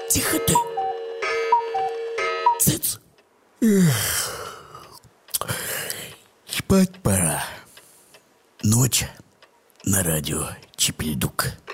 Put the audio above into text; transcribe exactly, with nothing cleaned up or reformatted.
Тихо ты. Цыц. Спать пора. Ночь на радио Чепельдук.